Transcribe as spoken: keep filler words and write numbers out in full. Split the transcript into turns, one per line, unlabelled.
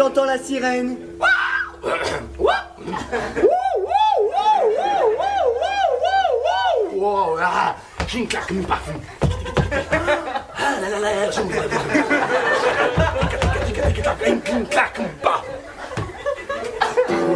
J'entends la sirène.
Wow, ah, j'ai une claque, mon parfum. Ah là là là, je me vois.